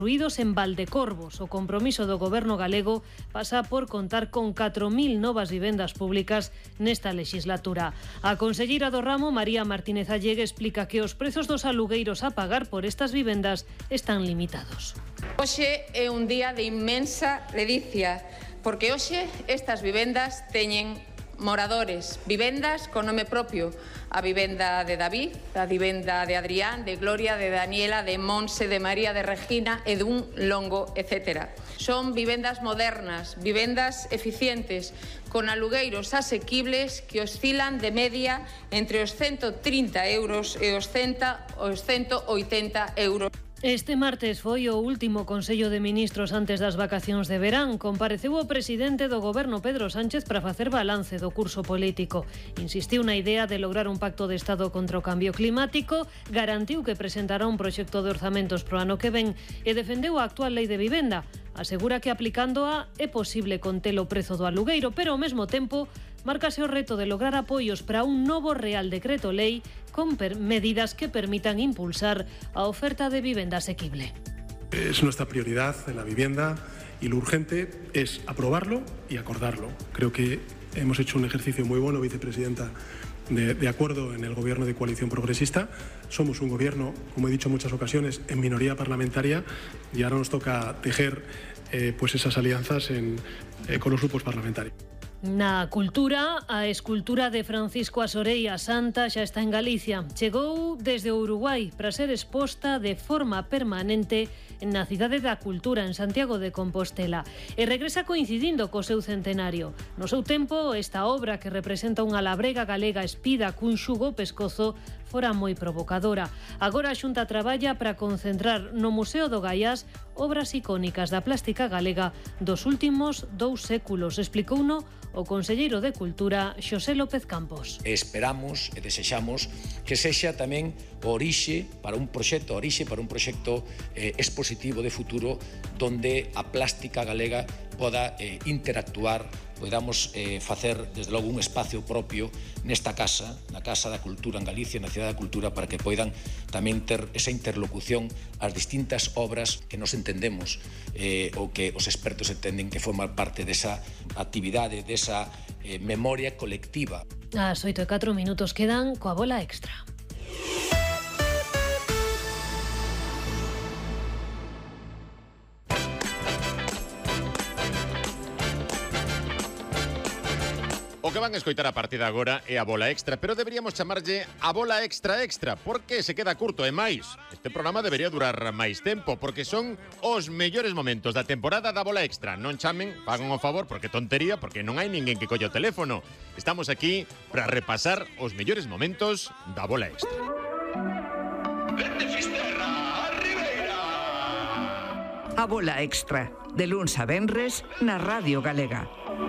construídos en Valdecorvos. O compromiso do goberno galego pasa por contar con 4.000 novas vivendas públicas nesta legislatura. A conselleira do ramo, María Martínez Allegue, explica que os prezos dos alugueiros a pagar por estas vivendas están limitados. Hoxe é un día de inmensa ledicia, porque hoxe estas vivendas teñen moradores, vivendas con nome propio, a vivenda de David, a vivenda de Adrián, de Gloria, de Daniela, de Monse, de María, de Regina e dun longo, etc. Son vivendas modernas, vivendas eficientes, con alugueiros asequibles que oscilan de media entre os 130 euros e os 180 euros. Este martes foi o último Consello de Ministros antes das vacacións de verán. Compareceu o presidente do goberno, Pedro Sánchez, para facer balance do curso político. Insistiu na idea de lograr un pacto de Estado contra o cambio climático, garantiu que presentará un proxecto de orzamentos pro ano que ven e defendeu a actual lei de vivenda. Asegura que aplicándoa é posible conter o prezo do alugueiro, pero ao mesmo tempo márcase o reto de lograr apoios para un novo Real Decreto Lei con medidas que permitan impulsar a oferta de vivienda asequible. Es nuestra prioridad en la vivienda y lo urgente es aprobarlo y acordarlo. Creo que hemos hecho un ejercicio muy bueno, vicepresidenta, de acuerdo en el gobierno de coalición progresista. Somos un gobierno, como he dicho en muchas ocasiones, en minoría parlamentaria y ahora nos toca tejer pues esas alianzas con los grupos parlamentarios. Na cultura, a escultura de Francisco Asoreia Santa xa está en Galicia. Chegou desde o Uruguai para ser exposta de forma permanente na Cidade da Cultura, en Santiago de Compostela, e regresa coincidindo co seu centenario. No seu tempo, esta obra, que representa unha labrega galega espida cun xugo pescozo, fora moi provocadora. Agora a Xunta traballa para concentrar no Museo do Gaiás obras icónicas da plástica galega dos últimos 2 séculos, explicouno o conselleiro de Cultura, Xosé López Campos. Esperamos e desexamos que sexa tamén orixe para un proxecto expositivo de futuro donde a plástica galega poda interactuar, podamos facer desde logo un espacio propio nesta casa, na Casa da Cultura en Galicia, na Cidade da Cultura, para que poidan tamén ter esa interlocución ás distintas obras que nos entendemos ou que os expertos entenden que forman parte desa actividade, desa memoria colectiva. As 8:04 quedan coa bola extra. O que van a escoitar a partir de agora é a bola extra, pero deberíamos chamarlle a bola extra extra, porque se queda curto e máis. Este programa debería durar máis tempo, porque son os mellores momentos da temporada da bola extra. Non chamen, fagan o favor, porque tontería, porque non hai ninguén que colle o teléfono. Estamos aquí para repasar os mellores momentos da bola extra. Vende Fisterra, a Ribeira! A bola extra, de luns a venres, na Radio Galega.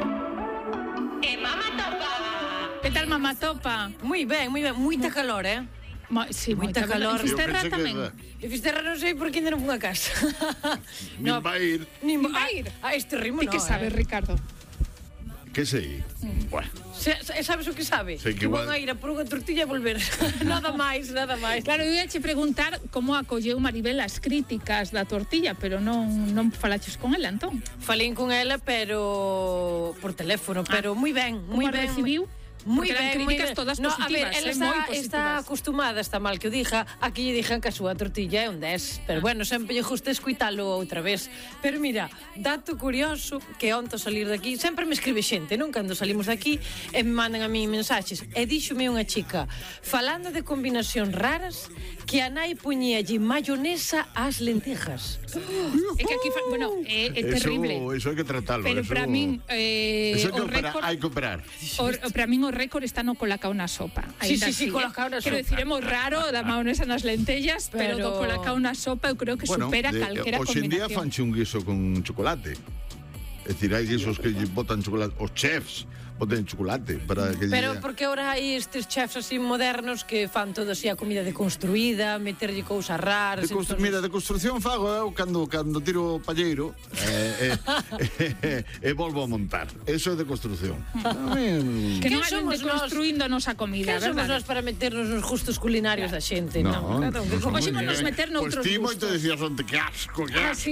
Que tal, mamá topa? Moi ben, moita calor, Sí, moita calor. En Fisterra tamén. En Fisterra non sei por que ainda non fui a casa. Nin vai ir. Nin vai ir. A este ritmo non. Ti que sabes, Ricardo? Que sei? Bueno. Sabes o que sabe? Sei que igual... van a ir a por unha tortilla e volver. Nada máis. Claro, eu ia che preguntar como acolleu Maribel as críticas da tortilla, pero non falaches con ela, entón? Falín con ela, pero por teléfono, pero moi ben, moi ben. Como recibiu? Moi ben, críticas todas positivas. A ver, ela está acostumada, está mal que o diga, aquí lle dixan que a súa tortilla é un 10, pero bueno, sempre lle gusta escuitalo outra vez. Pero mira, dato curioso, que onto salir daqui, sempre me escribe xente, non? Cando salimos daqui, e me mandan a mí mensaxes, e díxome unha chica, falando de combinacións raras, que a nai puñíalle mayonesa ás lentejas. É que aquí, bueno, é terrible. Eso hai que tratarlo. Pero para min, eso hai que operar. Para min o récord está no colacao na sopa. Sí, colacao na sopa. Quero dicir, é moi raro da mayonesa nas lentellas, pero do colacao na sopa eu creo que supera calquera combinación. Hoxe en día fanche un guiso con chocolate. É dicir, hai esos que lle botan chocolate, os chefs botan chocolate para que Pero porque ahora hai estes chefs así modernos que fan todo así a comida deconstruída, meterlle cousas raras. Mira, de construcción fago eu cando tiro o palleiro e volvo a montar. Eso é de construcción. Que non somos deconstruindo a nosa comida, verdade? Que somos nós para meternos nos gustos culinarios da xente? Non, Hoxe vamos meter noutros gustos. Pois ti moito decías onte, que asco, que asco.